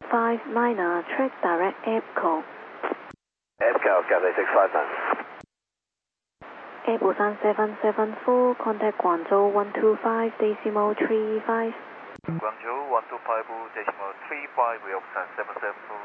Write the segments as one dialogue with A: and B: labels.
A: 59er, track direct EPCO.
B: EPCO, Cathay 659.
A: Air Busan 774, contact Guangzhou 125.35.
C: Guangzhou 125.35, Busan 774.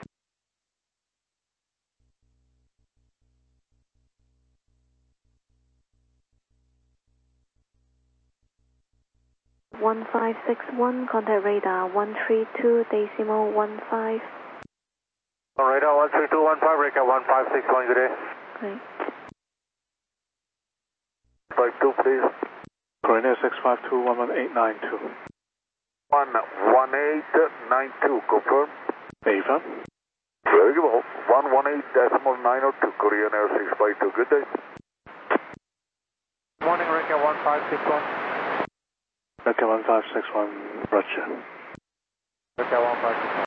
A: 1561, contact radar 132.15.
B: Radar 13215, Reka 1561, good day.
A: Great.
B: Flight 2, please.
D: Korea 652 11892.
B: 11892, confirm.
D: Affirm.
B: Very good. 118.902, Korean Air 652, good day.
E: Morning, Reka 1561.
D: Reka 1561, Roger.
E: Reka 1561.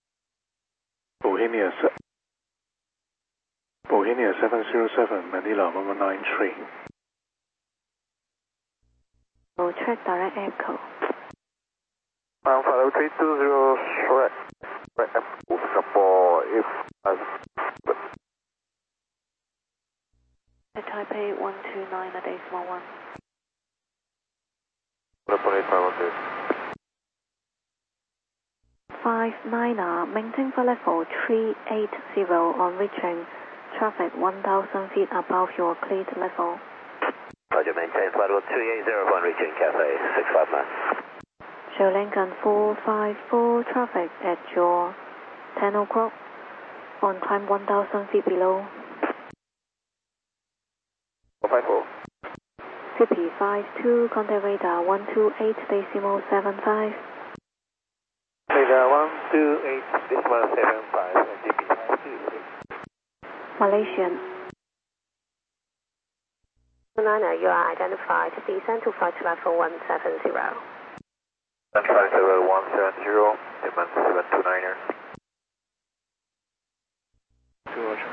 D: Bohemia 707, Manila 1193.
A: Oh, track direct EPCO.
B: Follow 320 short. Singapore, if
A: Taipei 129.1. 59er, maintain flight level 380 on reaching traffic 1,000 feet above your cleared level.
B: Roger, maintain flight level 380 upon reaching Cathay 659.
A: Show Lincoln 454, traffic at your 10 o'clock, on climb 1,000 feet below.
B: 454.
A: CP52, contact radar 128.75.
B: Radar 128.75 and CP52.
A: Malaysian.
F: 9er, you are identified. Descend to flight level 170.
B: Flight level 170, demand 729er.
D: 2 Roger.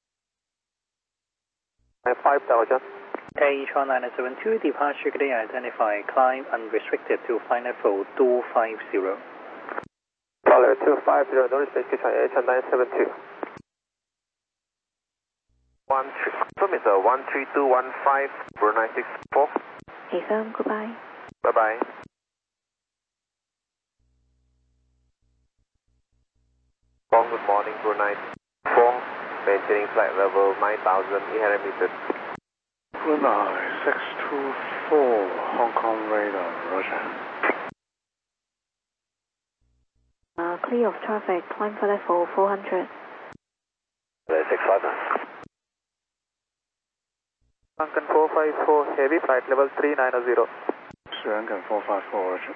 B: 5000.
E: AH1972, departure clear identified, climb unrestricted to flight level 250.
B: Flight level 250, no restriction, AH972. 13215, Brunei 64.
A: Affirm, goodbye.
B: Bye bye. Good morning, Brunei 4, maintaining flight level 9,800 meters.
D: Brunei 624, Hong Kong radar, Roger.
A: Clear of traffic, climb for level 400.
B: 659.
E: Lincoln 454, heavy flight level 390.
D: Sri Lankan 454, Roger.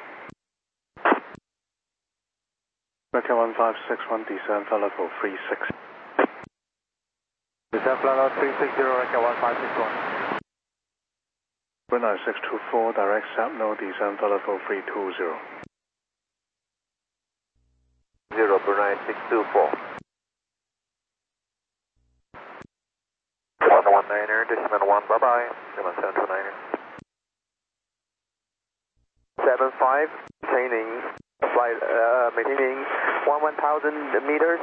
D: Reka 1561, descend flight level 36.
E: Descend flight level 360, Reka 1561.
D: Brunei 624, direct SAPNO, descend flight level 320.
B: 0, Brunei 624. 119er, decimal 1, bye bye. 729er. 75, maintaining 1,000 meters,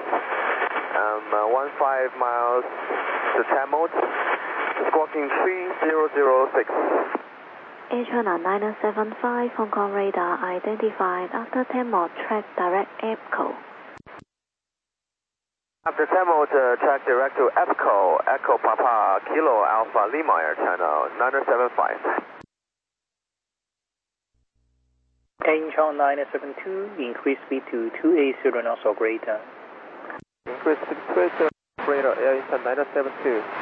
B: 15 miles to Tamil, squawking 3006.
A: Air China 975, Hong Kong radar identified after Tamil, track direct EPCO.
B: After Tamil, track direct to EPCO, Echo Papa Kilo Alpha Lima Air Channel 975.
E: AH972, increase speed to 280 knots or greater.
B: Increase speed to radar, Air 972.